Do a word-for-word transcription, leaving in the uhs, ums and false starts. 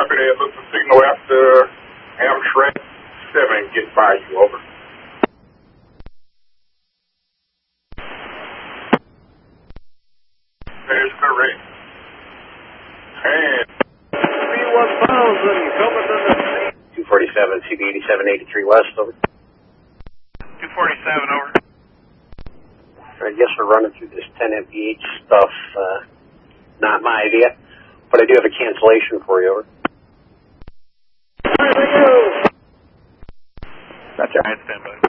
Rapid Air, look for signal after Amtrak seven, get by you, over. There's correct. And B one thousand coming to the two forty-seven, C B eighty-seven eighty-three West, over. two forty-seven, over. I guess we're running through this ten M P H stuff. Uh, not my idea, but I do have a cancellation for you, over. Thank you. Gotcha. I stand by.